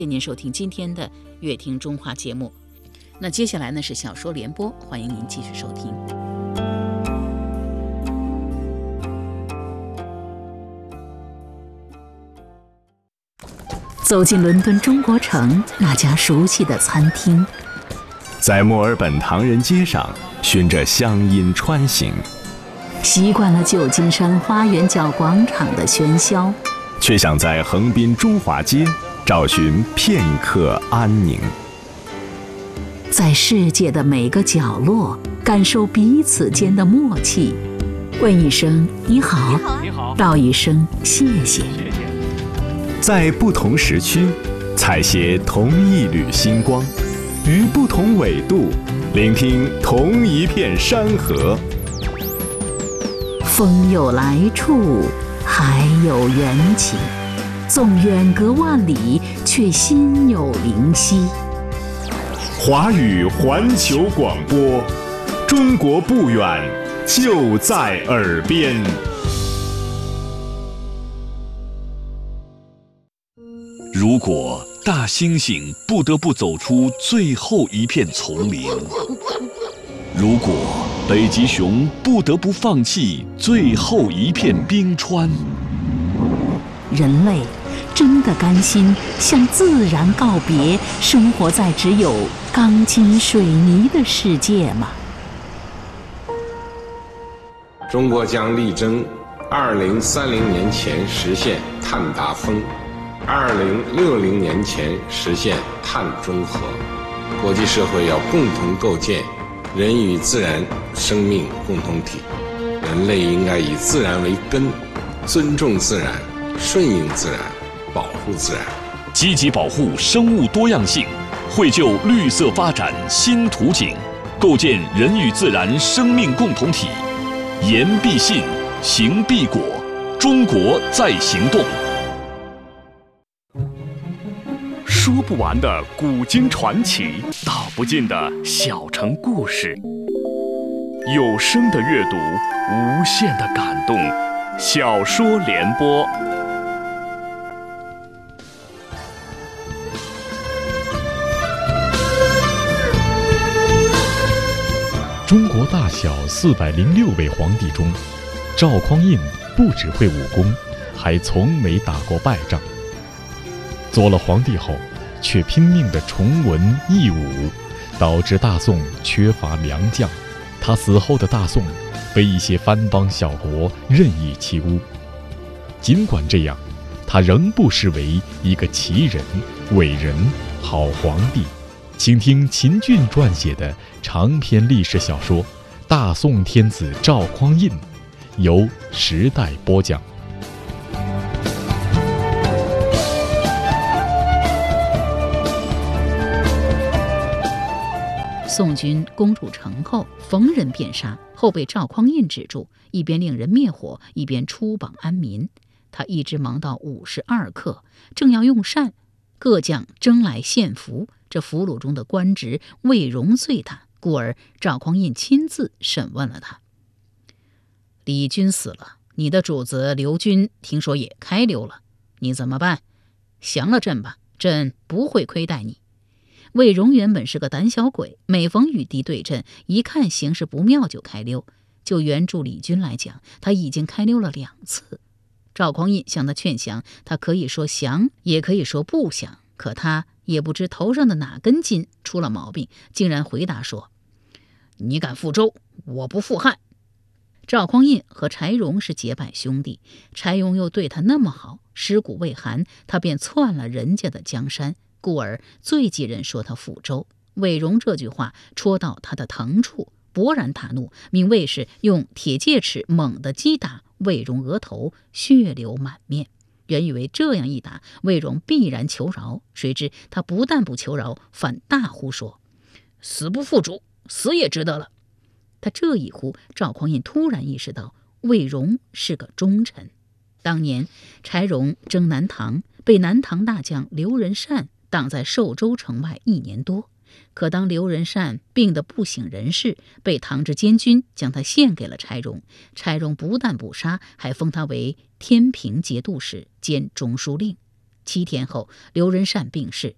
谢谢您收听今天的乐听中华节目。那接下来呢是小说联播，欢迎您继续收听。走进伦敦中国城那家熟悉的餐厅， 在墨尔本唐人街上循着乡音穿行， 习惯了旧金山花园角广场的喧嚣， 却想在横滨中华街找寻片刻安宁。 在世界的每个角落感受彼此间的默契，问一声你好，道一声谢谢。 在不同时区采撷同一缕星光，于不同纬度聆听同一片山河。 风有来处，海有缘起，纵远隔万里，却心有灵犀。 华语环球广播，中国不远，就在耳边。 如果大猩猩不得不走出最后一片丛林，如果北极熊不得不放弃最后一片冰川， 人类真的甘心向自然告别，生活在只有钢筋水泥的世界吗？ 中国将力争2030年前实现碳达峰，2060年前实现碳中和。国际社会要共同构建人与自然生命共同体，人类应该以自然为根，尊重自然，顺应自然，保护自然， 积极保护生物多样性，绘就绿色发展新图景，构建人与自然生命共同体。言必信，行必果，中国在行动。说不完的古今传奇，道不尽的小城故事，有声的阅读，无限的感动。小说联播。 中国大小406位皇帝中，赵匡胤不只会武功，还从没打过败仗。做了皇帝后，却拼命地崇文抑武，导致大宋缺乏良将。他死后的大宋被一些藩邦小国任意欺侮。尽管这样，他仍不失为一个奇人、伟人、好皇帝。请听秦俊撰写的长篇历史小说《大宋天子赵匡胤》，由时代播讲。 宋军攻入城后，逢人便杀，后被赵匡胤止住，一边令人灭火，一边出榜安民。他一直忙到52刻，正要用膳，各将争来献俘。这俘虏中的官职魏荣最大，故而赵匡胤亲自审问了他。李军死了，你的主子刘军听说也开溜了，你怎么办？降了朕吧，朕不会亏待你。魏荣原本是个胆小鬼，每逢与敌对阵，一看形势不妙就开溜。就援助李军来讲，他已经开溜了2次。赵匡胤向他劝降，他可以说降，也可以说不降，可他也不知头上的哪根筋出了毛病，竟然回答说：你敢复周，我不复汉。赵匡胤和柴荣是结拜兄弟，柴荣又对他那么好，尸骨未寒，他便篡了人家的江山，故而最忌人说他复周。魏荣这句话戳到他的疼处，勃然大怒，命卫士用铁戒尺猛地击打魏荣额头，血流满面。原以为这样一打，魏荣必然求饶，谁知他不但不求饶，反大呼说：死不复主，死也值得了。他这一呼，赵匡胤突然意识到魏荣是个忠臣。当年柴荣征南唐，被南唐大将刘仁善挡在寿州城外1年多。可当刘仁善病得不省人事，被唐之监军将他献给了柴荣。柴荣不但不杀，还封他为天平节度使兼中书令。7天后，刘仁善病逝，